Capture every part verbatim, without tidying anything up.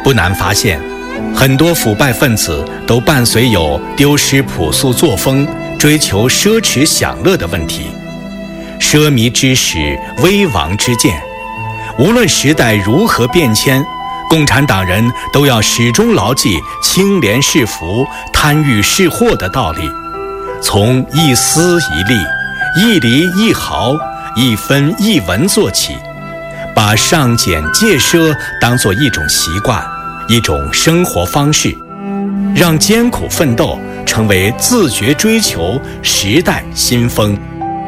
不难发现，很多腐败分子都伴随有丢失朴素作风、追求奢侈享乐的问题。奢靡之始，危亡之见。无论时代如何变迁，共产党人都要始终牢记清廉是福、贪欲是祸的道理，从一丝一粒、一厘一毫、一分一文做起，把上俭戒奢当作一种习惯，一种生活方式，让艰苦奋斗成为自觉追求时代新风。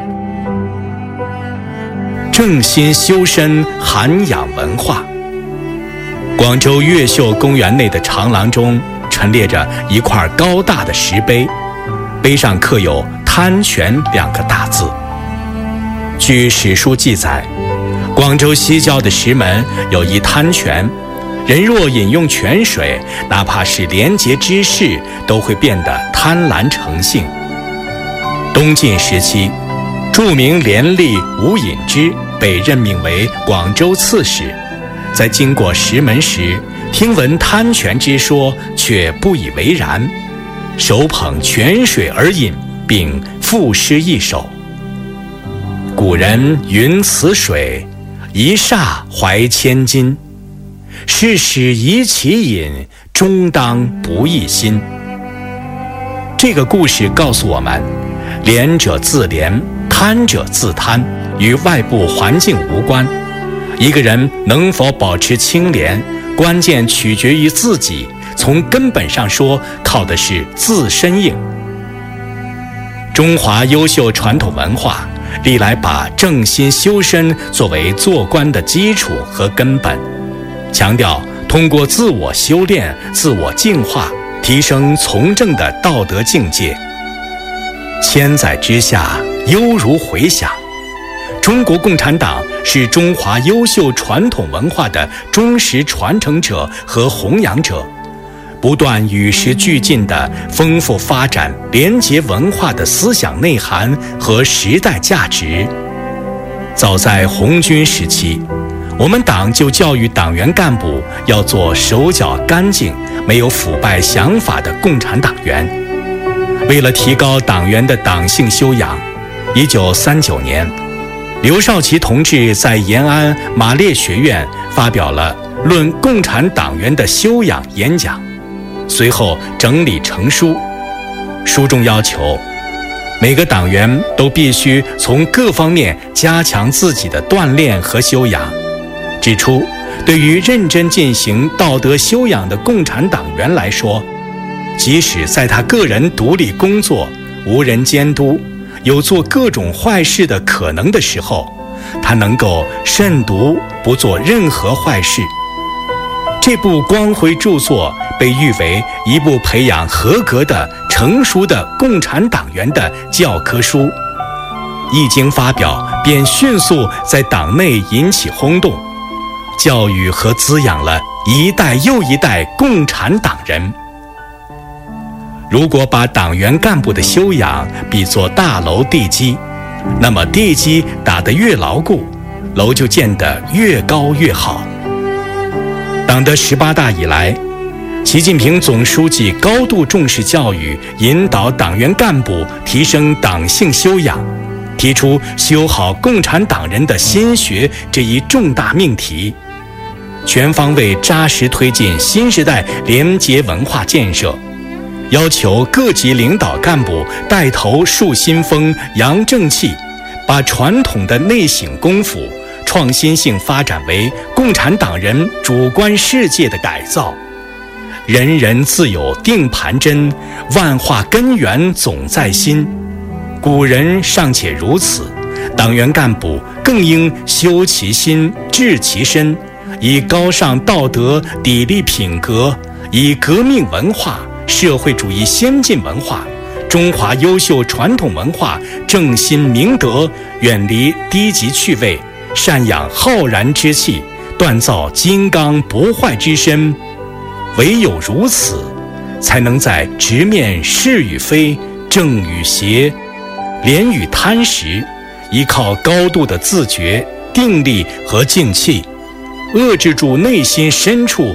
正心修身，涵养文化。广州越秀公园内的长廊中陈列着一块高大的石碑，碑上刻有贪泉两个大字。据史书记载，广州西郊的石门有一贪泉，人若饮用泉水，哪怕是廉洁之士都会变得贪婪成性。东晋时期，著名廉吏吴隐之被任命为广州刺史，在经过石门时，听闻贪泉之说，却不以为然，手捧泉水而饮，并赋诗一首：古人云此水，一霎怀千金，是使宜其饮，终当不亦心。这个故事告诉我们，廉者自廉，贪者自贪，与外部环境无关。一个人能否保持清廉，关键取决于自己，从根本上说，靠的是自身硬。中华优秀传统文化历来把正心修身作为做官的基础和根本，强调通过自我修炼、自我净化，提升从政的道德境界。千载之下，犹如回响。中国共产党是中华优秀传统文化的忠实传承者和弘扬者，不断与时俱进地丰富发展廉洁文化的思想内涵和时代价值。早在红军时期，我们党就教育党员干部要做手脚干净、没有腐败想法的共产党员。为了提高党员的党性修养，一九三九年，刘少奇同志在延安马列学院发表了《论共产党员的修养》演讲，随后整理成书。书中要求每个党员都必须从各方面加强自己的锻炼和修养，指出对于认真进行道德修养的共产党员来说，即使在他个人独立工作、无人监督、有做各种坏事的可能的时候，他能够慎独，不做任何坏事。这部光辉著作被誉为一部培养合格的、成熟的共产党员的教科书。一经发表，便迅速在党内引起轰动，教育和滋养了一代又一代共产党人。如果把党员干部的修养比作大楼地基，那么地基打得越牢固，楼就建得越高越好。党的十八大以来，习近平总书记高度重视教育，引导党员干部提升党性修养，提出修好共产党人的心学这一重大命题，全方位扎实推进新时代廉洁文化建设，要求各级领导干部带头树新风、扬正气，把传统的内省功夫创新性发展为共产党人主观世界的改造。人人自有定盘针，万化根源总在心。古人尚且如此，党员干部更应修其心、治其身，以高尚道德砥砺品格，以革命文化、社会主义先进文化、中华优秀传统文化正心明德，远离低级趣味，善养浩然之气，锻造金刚不坏之身。唯有如此，才能在直面是与非、正与邪、廉与贪时，依靠高度的自觉、定力和静气，遏制住内心深处